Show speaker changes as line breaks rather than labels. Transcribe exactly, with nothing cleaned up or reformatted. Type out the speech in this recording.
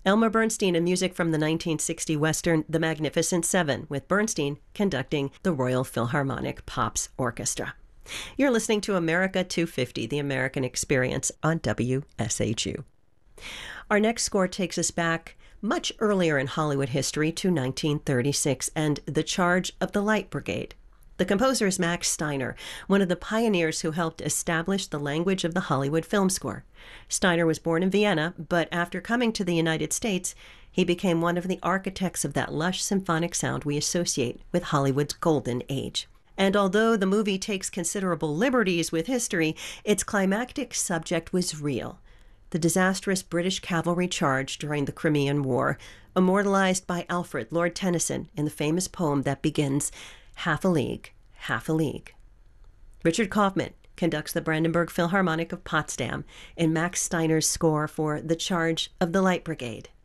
Elmer Bernstein and music from the nineteen sixty Western The Magnificent Seven, with Bernstein conducting the Royal Philharmonic Pops Orchestra. You're listening to America two fifty, The American Experience, on W S H U. Our next score takes us back much earlier in Hollywood history to nineteen thirty-six and The Charge of the Light Brigade. The composer is Max Steiner, one of the pioneers who helped establish the language of the Hollywood film score. Steiner was born in Vienna, but after coming to the United States, he became one of the architects of that lush symphonic sound we associate with Hollywood's golden age. And although the movie takes considerable liberties with history, its climactic subject was real. The disastrous British cavalry charge during the Crimean War, immortalized by Alfred, Lord Tennyson, in the famous poem that begins, "Half a league, half a league." Richard Kaufman conducts the Brandenburg Philharmonic of Potsdam in Max Steiner's score for The Charge of the Light Brigade.